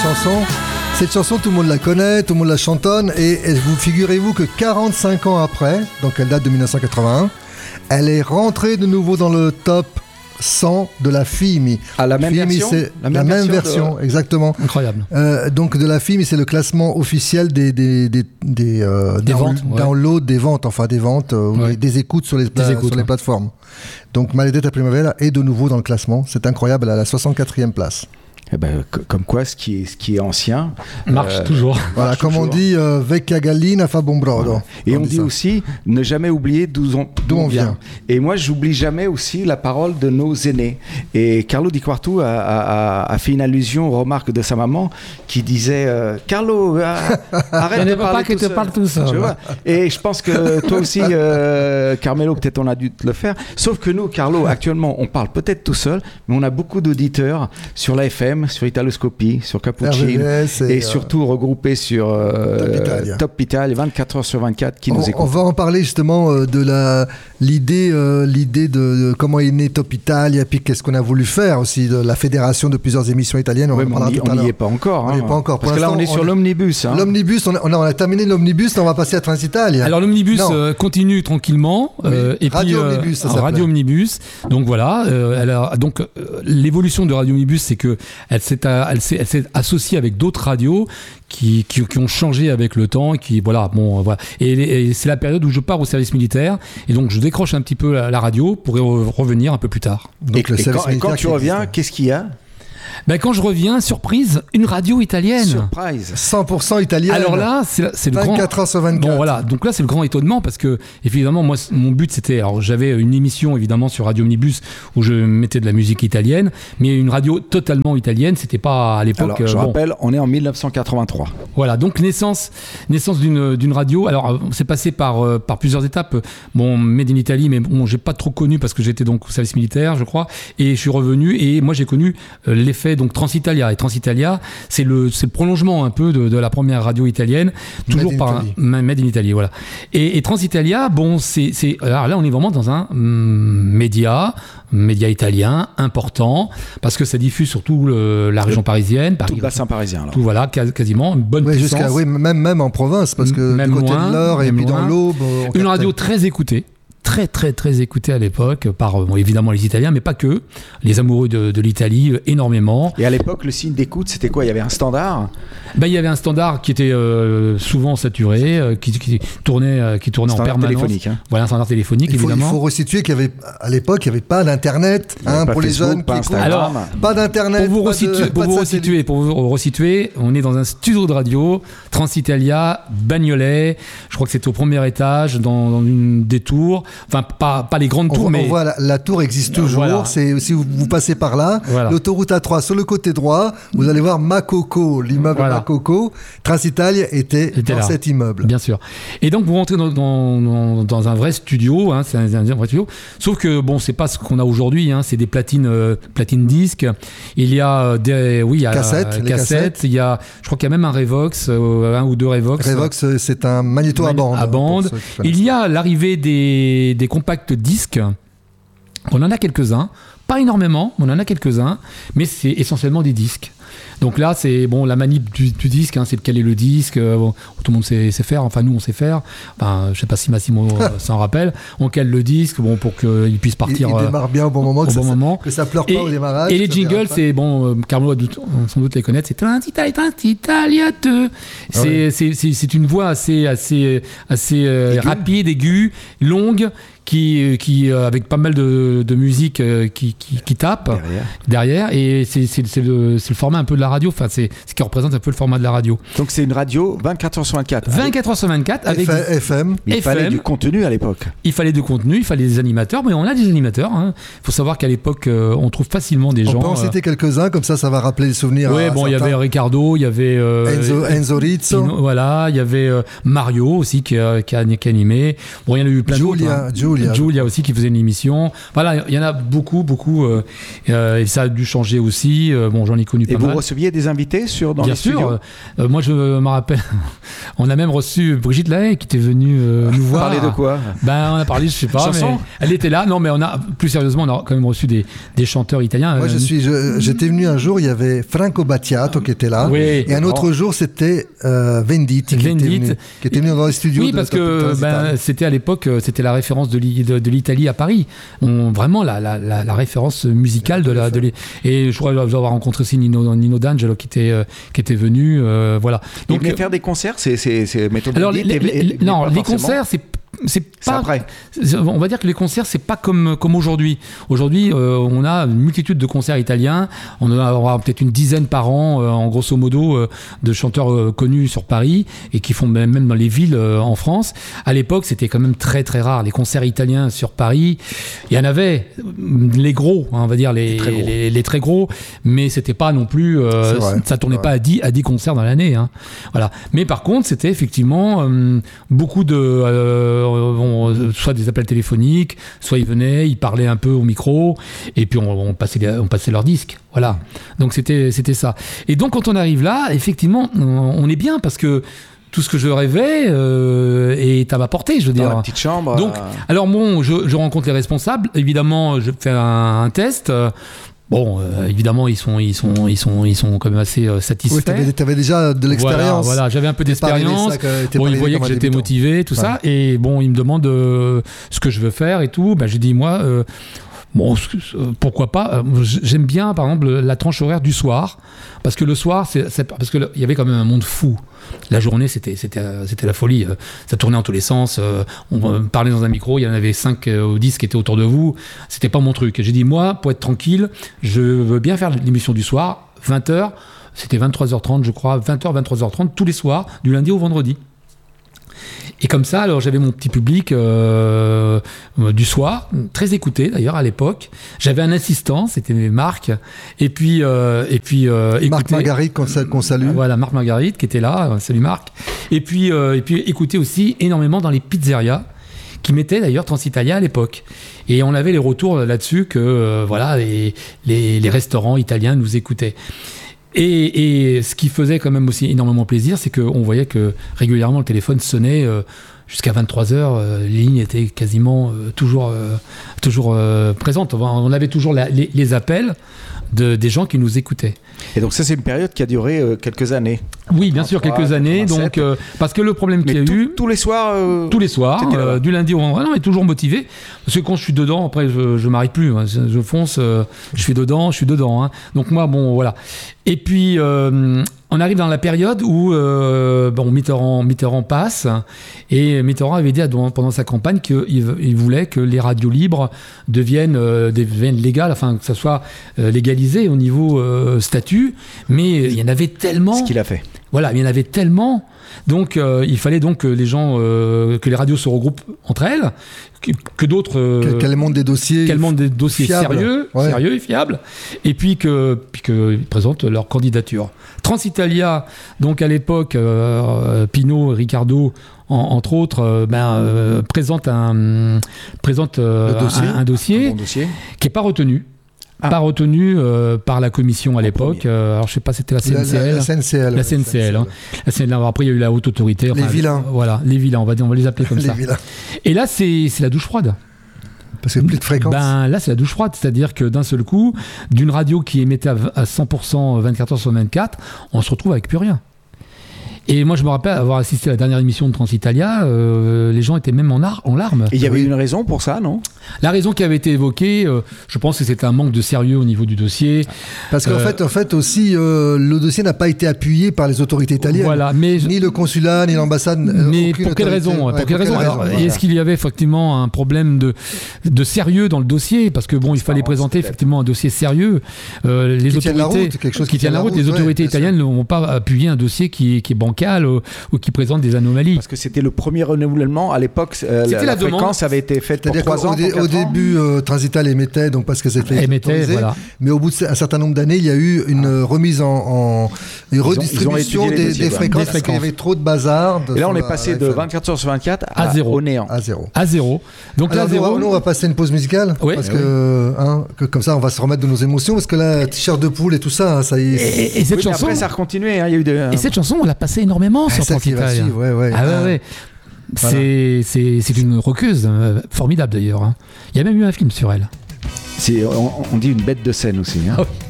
chanson. Cette chanson, tout le monde la connaît, tout le monde la chantonne, et vous figurez-vous que 45 ans après, donc elle date de 1981, elle est rentrée de nouveau dans le top 100 de la FIMI. À la même FIMI, version c'est la même version, exactement. Incroyable. Donc de la FIMI, c'est le classement officiel des ventes, downloads, des ventes, enfin des ventes, des écoutes sur les plateformes. Donc Maledetta Primavera est de nouveau dans le classement. C'est incroyable, à la 64e place. Eh ben, comme quoi, ce qui est ancien marche toujours. Voilà, comme on dit, vecchia gallina fa bon brodo. Voilà. Et on dit aussi ne jamais oublier d'où on vient. Et moi, j'oublie jamais aussi la parole de nos aînés. Et Carlo Di Quartu a fait une allusion aux remarques de sa maman qui disait Carlo, arrête de parler tout seul. Parle tout seul. Tu vois. Et je pense que toi aussi, Carmelo, peut-être on a dû te le faire. Sauf que nous, Carlo, actuellement, on parle peut-être tout seul, mais on a beaucoup d'auditeurs sur la FM, sur Italoscopie, sur Cappuccino et surtout regroupés sur Top Italia 24 heures sur 24 qui nous écoutent. On va en parler justement de l'idée de comment est né Top Italia et puis qu'est-ce qu'on a voulu faire aussi de la fédération de plusieurs émissions italiennes. On n'y est pas encore. On n'y est pas encore. Parce que là on est sur l'omnibus. L'omnibus, on a terminé l'omnibus, on va passer à Transitalia. Alors l'omnibus continue tranquillement. Et Radio puis Omnibus, ça Radio Omnibus. Donc voilà. L'évolution de Radio Omnibus, c'est que elle s'est associée avec d'autres radios qui ont changé avec le temps, voilà. Et c'est la période où je pars au service militaire, et donc je décroche un petit peu la radio pour y revenir un peu plus tard. Donc et quand tu reviens, qu'est-ce qu'il y a ? Quand je reviens, surprise, une radio italienne. Surprise. 100% italienne. Alors là, c'est le 24 heures sur 24. Bon, voilà. Donc là, c'est le grand étonnement parce que, évidemment, moi, mon but, c'était. Alors, j'avais une émission, évidemment, sur Radio Omnibus où je mettais de la musique italienne, mais une radio totalement italienne, c'était pas à l'époque. Alors, je rappelle, on est en 1983. Voilà. Donc, naissance d'une radio. Alors, c'est passé par plusieurs étapes. Bon, Made in Italy, mais bon, j'ai pas trop connu parce que j'étais donc au service militaire, je crois, et je suis revenu et moi, j'ai connu l'effet donc Transitalia. Et Transitalia, c'est le prolongement un peu de la première radio italienne, toujours Made in Italy, voilà. Et Transitalia, bon, alors là, on est vraiment dans un média italien important, parce que ça diffuse sur toute la région parisienne, tout le bassin parisien. Alors. Tout, voilà, quasiment, une bonne puissance. Même en province, parce que du côté de l'Eure et puis dans l'Aube. Une radio très écoutée. Très très très écouté à l'époque par évidemment les Italiens, mais pas que, les amoureux de l'Italie, énormément. Et à l'époque, le signe d'écoute, c'était quoi ? Il y avait un standard ? Il y avait un standard qui était souvent saturé, qui tournait en permanence. Téléphonique, hein. Voilà, un standard téléphonique, évidemment. Il faut resituer qu'à l'époque, il n'y avait pas d'internet, pour les jeunes qui écoutent. Alors, pas d'internet. Pour vous resituer, on est dans un studio de radio, Transitalia, Bagnolet. Je crois que c'était au premier étage, dans une des tours. Enfin, pas les grandes tours, mais... On voit la tour existe toujours. Voilà. Si vous passez par là, l'autoroute A3 sur le côté droit, vous allez voir Makoko, l'immeuble Makoko. Transitalia était dans cet immeuble. Bien sûr. Et donc, vous rentrez dans un vrai studio, c'est un vrai studio. Sauf que, bon, c'est pas ce qu'on a aujourd'hui, c'est des platines disques. Il y a cassettes. Il y a, je crois qu'il y a même un Revox, un ou deux Revox. Revox, c'est un magnéto à bande. Il y a l'arrivée des compacts disques. On en a quelques-uns, pas énormément, on en a quelques-uns, mais c'est essentiellement des disques. Donc là, c'est la manip du disque, c'est de caler le disque. Tout le monde sait faire, enfin nous on sait faire. Enfin, je sais pas si Massimo s'en rappelle. On cale le disque, pour qu'il puisse partir. Il démarre bien au bon moment, que ça pleure pas au démarrage. Et les jingles, c'est Carlo doit sans doute les connaître. C'est Transitalia 2. C'est une voix assez rapide, aiguë, longue. Qui avec pas mal de musique qui tape derrière, et c'est le format un peu de la radio, enfin c'est ce qui représente un peu le format de la radio. Donc c'est une radio 24 heures sur 24. 24 heures sur 24 avec FM. Il fallait du contenu à l'époque. Il fallait du contenu, il fallait des animateurs, mais on a des animateurs. Il faut savoir qu'à l'époque on trouve facilement des gens. On peut en citer quelques-uns, comme ça va rappeler les souvenirs. Oui, il y avait Ricardo, il y avait Enzo Rizzo. Voilà, il y avait Mario aussi qui a animé. Bon, il y en a eu plein d'autres. Giulia aussi qui faisait une émission. Voilà, il y en a beaucoup, et ça a dû changer aussi. Bon, j'en ai connu pas mal. Et vous receviez des invités dans Bien les sûr. studios Moi, je me rappelle, on a même reçu Brigitte Lahaye qui était venue nous voir. Parler de quoi? On a parlé, je sais pas, mais elle était là. Non, mais plus sérieusement, on a quand même reçu des chanteurs italiens. Moi, j'étais venu un jour, il y avait Franco Battiato qui était là. Oui. Et un autre jour, c'était Venditti qui était venu dans les studios. Oui, parce que c'était à l'époque, c'était la référence de l'Italie à Paris. Vraiment la référence musicale et je crois avoir rencontré aussi Nino D'Angelo qui était venu. Voilà. Donc, faire des concerts, c'est méthode. Alors, les concerts, c'est pas après. On va dire que les concerts, c'est pas comme aujourd'hui. Aujourd'hui, on a une multitude de concerts italiens. On aura peut-être une dizaine par an, en grosso modo, de chanteurs connus sur Paris et qui font même dans les villes en France. À l'époque, c'était quand même très très rare. Les concerts italiens sur Paris, il y en avait les gros, on va dire les très gros, mais c'était pas non plus. Ça tournait pas à 10 concerts dans l'année. Voilà. Mais par contre, c'était effectivement beaucoup de soit des appels téléphoniques, soit ils venaient, ils parlaient un peu au micro, et puis on passait leurs disques. Voilà. Donc c'était ça. Et donc quand on arrive là, effectivement, on est bien parce que tout ce que je rêvais est à ma portée, je veux dire. Dans la petite chambre. Donc, alors je rencontre les responsables. Évidemment, je fais un test. Bon, évidemment, ils sont quand même assez satisfaits. Oui, t'avais déjà de l'expérience. Voilà, j'avais un peu d'expérience. Bon, ils voyaient que j'étais motivé, tout ça. Et bon, ils me demandent ce que je veux faire et tout. J'ai dit, moi, pourquoi pas. J'aime bien, par exemple, la tranche horaire du soir. Parce que le soir, parce qu'il y avait quand même un monde fou. La journée, c'était la folie. Ça tournait en tous les sens. On parlait dans un micro, il y en avait 5 ou 10 qui étaient autour de vous. C'était pas mon truc. J'ai dit, moi, pour être tranquille, je veux bien faire l'émission du soir, 20h. C'était 23h30, je crois, 20h, 23h30, tous les soirs, du lundi au vendredi. Et comme ça, alors j'avais mon petit public du soir, très écouté d'ailleurs à l'époque. J'avais un assistant, c'était Marc. Et puis Marc Marguerite qu'on salue. Voilà, Marc Marguerite qui était là. Salut Marc. Et puis écouter aussi énormément dans les pizzerias qui mettaient d'ailleurs Transitalia à l'époque. Et on avait les retours là-dessus que les restaurants italiens nous écoutaient. Et ce qui faisait quand même aussi énormément plaisir, c'est qu'on voyait que régulièrement le téléphone sonnait jusqu'à 23h, les lignes étaient quasiment toujours présentes. On avait toujours les appels des gens qui nous écoutaient. Et donc ça, c'est une période qui a duré quelques années. Oui, bien sûr, quelques années. Donc, parce que le problème qu'il y a eu... Tous les soirs tous les soirs, du lundi au vendredi. Non, mais toujours motivé. Parce que quand je suis dedans, après, je m'arrête plus. Je fonce, je suis dedans. Donc moi, bon, voilà. Et puis, on arrive dans la période où Mitterrand passe. Et Mitterrand avait dit pendant sa campagne qu'il voulait que les radios libres deviennent légales, enfin, que ça soit légalisé au niveau statut. Mais il y en avait tellement... Ce qu'il a fait. Voilà, il y en avait tellement. Donc, il fallait donc que les gens, que les radios se regroupent entre elles, que d'autres... Qu'elles montent des dossiers fiables. Sérieux et fiables, et puis qu'ils présentent leur candidature. Transitalia, donc à l'époque, Pinault et Ricardo, entre autres, présente un dossier qui n'est pas retenu. Pas retenu par la commission à l'époque. Alors je sais pas, c'était la CNCL. La CNCL. La CNCL. Après il y a eu la haute autorité. Les vilains. Voilà, les vilains. On va les appeler comme ça. Vilains. Et là c'est la douche froide. Parce que plus de fréquence. Là c'est la douche froide, c'est-à-dire que d'un seul coup, d'une radio qui émettait à 100% 24 heures sur 24, on se retrouve avec plus rien. Et moi, je me rappelle avoir assisté à la dernière émission de Transitalia, les gens étaient même en larmes. Et il y avait une raison pour ça, non ? La raison qui avait été évoquée, je pense que c'était un manque de sérieux au niveau du dossier. Parce qu'en fait aussi, le dossier n'a pas été appuyé par les autorités italiennes. Voilà, ni le consulat, ni l'ambassade. Mais pour quelle raison ? Est-ce qu'il y avait effectivement un problème de sérieux dans le dossier ? Parce que il fallait présenter effectivement un dossier sérieux. Les autorités qui tiennent la route. Les autorités italiennes ne vont pas appuyer un dossier qui est bancal ou qui présente des anomalies. Parce que c'était le premier renouvellement à l'époque. La fréquence avait été faite pour 3 ans. au début, Transital émettait, donc parce que c'était Émettait, voilà. Mais au bout d'un certain nombre d'années, il y a eu une remise une redistribution des fréquences parce qu'il y avait trop de bazar. Et là, on est passé de 24 heures sur 24 à zéro. Au néant. À zéro. À zéro. Donc alors, là, zéro. Nous, on va passer une pause musicale. Oui. Parce que comme ça, on va se remettre de nos émotions. Parce que là, t-shirt de poule et tout ça, ça y est. Et cette chanson. Après, ça a continué. Il y a eu des. Et cette chanson, on l'a passée énormément sur Transital. Ouais. Ouais. Voilà. C'est une rockeuse formidable d'ailleurs. Il y a même eu un film sur elle. On dit une bête de scène aussi. Hein.